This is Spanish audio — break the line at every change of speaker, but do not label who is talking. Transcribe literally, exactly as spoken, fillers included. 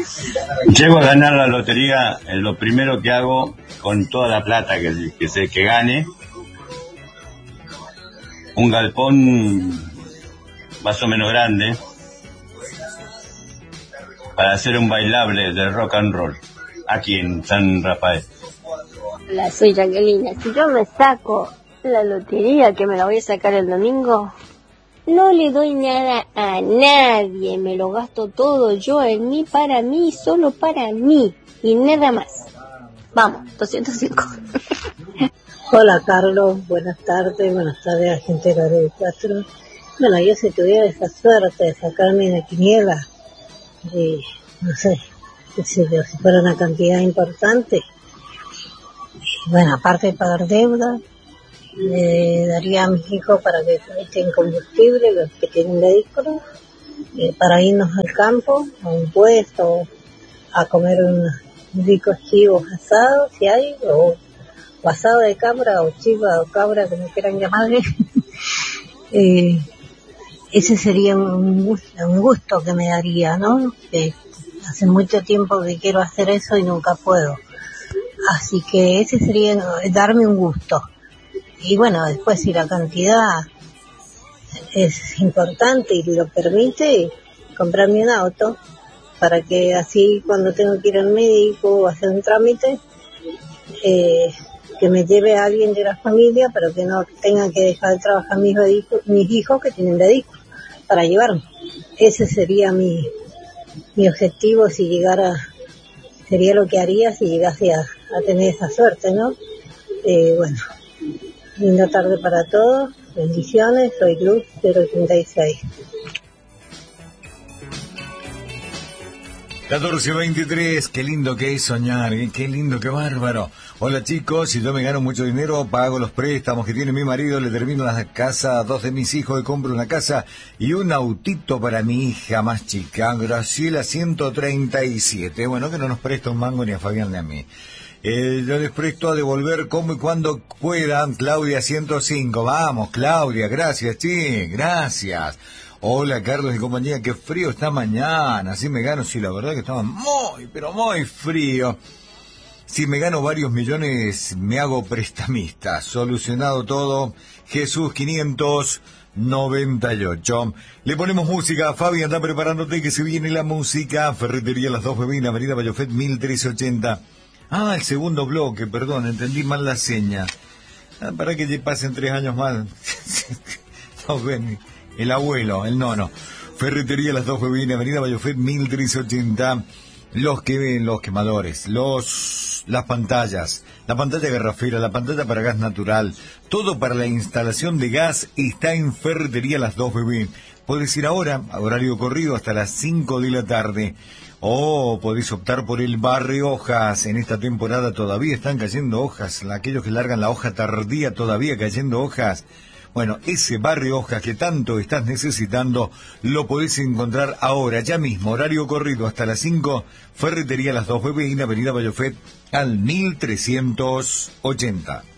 Llego a ganar la lotería, eh, lo primero que hago con toda la plata que, que sé que gane, un galpón más o menos grande para hacer un bailable de rock and roll aquí en San Rafael.
Hola, soy Jacqueline. Si yo me saco la lotería, que me la voy a sacar el domingo, no le doy nada a nadie, me lo gasto todo yo en mí, para mí, solo para mí, y nada más. Vamos, doscientos cinco.
Hola Carlos, buenas tardes, buenas tardes a gente de la de cuatro. Bueno, yo si tuviera esa suerte de sacarme de quiniela, de, no sé, qué sé yo, si fuera una cantidad importante, bueno, aparte de pagar deuda, le daría a mis hijos para que estén combustible, los que tienen vehículos, eh, para irnos al campo, a un puesto, a comer unos ricos chivos asados, si hay, o, o asado de cabra, o chiva, o cabra, como quieran llamarle. eh, ese sería un gusto, un gusto que me daría, ¿no? Eh, hace mucho tiempo que quiero hacer eso y nunca puedo. Así que ese sería darme un gusto. Y bueno, después si la cantidad es importante y lo permite, comprarme un auto para que así cuando tengo que ir al médico o hacer un trámite, eh, que me lleve a alguien de la familia, pero que no tenga que dejar de trabajar mis hijos, mis hijos que tienen vehículo, para llevarme. Ese sería mi, mi objetivo si llegara, sería lo que haría si llegase a, a tener esa suerte, ¿no? Eh, bueno. Linda tarde para todos, bendiciones, soy Luz cero ochenta y seis.
catorce veintitrés, qué lindo que es soñar, ¿eh? Qué lindo, qué bárbaro. Hola chicos, si yo me gano mucho dinero, pago los préstamos que tiene mi marido, le termino la casa a dos de mis hijos, le compro una casa y un autito para mi hija más chica, Graciela ciento treinta y siete. Bueno, que no nos presta un mango ni a Fabián ni a mí. Eh, yo les presto a devolver como y cuando puedan. Claudia ciento cinco. Vamos, Claudia, gracias, sí, gracias. Hola, Carlos y compañía, qué frío está mañana. Así me gano, sí, la verdad que estaba muy, pero muy frío. Si me gano varios millones, me hago prestamista. Solucionado todo. Jesús quinientos noventa y ocho. Le ponemos música. Fabi, anda preparándote que se viene la música. Ferretería Las Dos Bebinas, Avenida Bayofet mil trescientos ochenta. Ah, el segundo bloque, perdón, entendí mal la seña. Ah, para que pasen tres años más. No, ven, el abuelo, el nono. Ferretería Las Dos Bebinas, Avenida Bayofet mil trescientos ochenta. Los que ven, los quemadores, los, las pantallas, la pantalla garrafera, la pantalla para gas natural, todo para la instalación de gas está en Ferretería Las Dos Bebinas. Podés ir ahora, a horario corrido, hasta las cinco de la tarde. O podéis optar por el barrio hojas. En esta temporada todavía están cayendo hojas. Aquellos que largan la hoja tardía todavía cayendo hojas. Bueno, ese barrio hojas que tanto estás necesitando lo podéis encontrar ahora, ya mismo. Horario corrido hasta las cinco. Ferretería Las Dos Bebinas, Avenida Bayofet al mil trescientos ochenta.